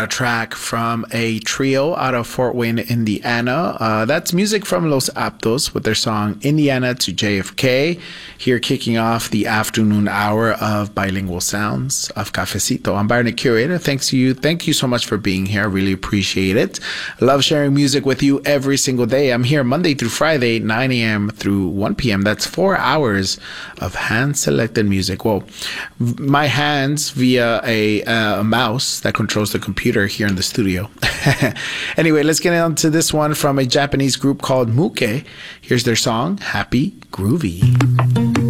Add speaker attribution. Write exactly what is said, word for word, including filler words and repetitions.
Speaker 1: a track from a trio out of Fort Wayne, Indiana. Uh, that's music from Los Aptos with their song Indiana to J F K. Here kicking off the afternoon hour of Bilingual Sounds of Cafecito. I'm Byron, the curator. Thanks to you. Thank you so much for being here. I really appreciate it. I love sharing music with you every single day. I'm here Monday through Friday, nine a.m. through one p.m. That's four hours of hand-selected music. Well, my hands via a, uh, a mouse that controls the computer here in the studio. Anyway, let's get on to this one from a Japanese group called Muke. Here's their song, Happy Groovy.